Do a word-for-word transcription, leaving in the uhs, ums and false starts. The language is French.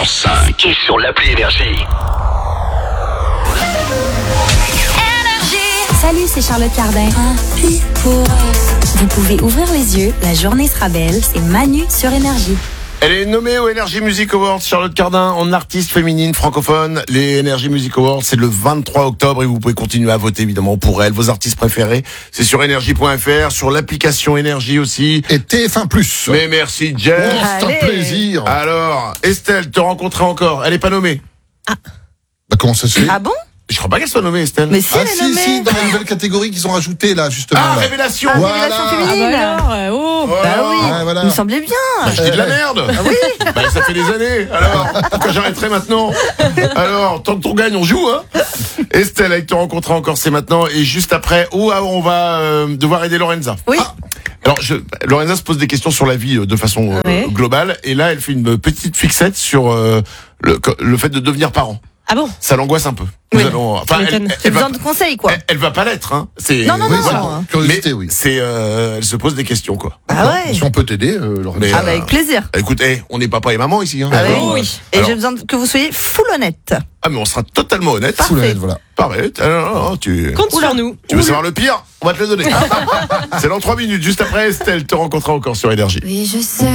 sur cinq et sur l'appli Énergie. Salut, c'est Charlotte Cardin. Vous pouvez ouvrir les yeux, la journée sera belle, c'est Manu sur Énergie. Elle est nommée aux Energy Music Awards, Charlotte Cardin, en artiste féminine francophone. Les Energy Music Awards, c'est le vingt-trois octobre et vous pouvez continuer à voter évidemment pour elle. Vos artistes préférés, c'est sur énergie point f r, sur l'application Énergie aussi. Et T F un plus. Mais merci Jeff. Oh, c'est un plaisir. Alors, Estelle, te rencontrer encore. Elle est pas nommée. Bah, comment ça se fait? Ah bon? Je crois pas qu'elle soit nommée, Estelle. Mais si, Ah elle est si, nommée. si, dans la nouvelle catégorie qu'ils ont rajoutée là, justement. Ah, là. révélation. Ah, Voilà. révélation Ah féminine. bah alors, euh, oh, Oh, Bah oui, Ah, voilà. il me semblait bien. Bah, je dis de la Eh. merde. Oui. Bah, ça fait des années. Alors, pourquoi j'arrêterai maintenant? Alors, tant que on gagne, on joue, hein. Estelle, avec te rencontrer encore, c'est maintenant. Et juste après, où ah, on va euh, devoir aider Lorenza. Oui. Ah. Alors, je, Lorenza se pose des questions sur la vie euh, de façon euh, Ouais. globale. Et là, elle fait une petite fixette sur euh, le, le fait de devenir parent. Ah bon? Ça l'angoisse un peu. Nous Oui. allons, enfin, Tu elle, m'étonnes. elle, J'ai elle va, besoin de conseils, quoi. elle, elle va pas l'être, hein. C'est, Non, non, oui, non. voilà. hein. Curiosité, Mais oui. c'est, euh, elle se pose des questions, quoi. Ah ouais. Si on peut t'aider, euh, Lorenza. Mais, Ah bah avec plaisir. Écoute, hey, on est papa et maman ici, hein. Ah oui. Alors, oui. Et alors- j'ai besoin de- que vous soyez full honnête. Ah, mais on sera totalement honnête. Sous la aide, voilà. Parfait. Alors, tu, Compte sur nous. tu veux savoir le pire? On va te le donner. C'est dans trois minutes, juste après Estelle te rencontrera encore sur Énergie. Oui, je sais.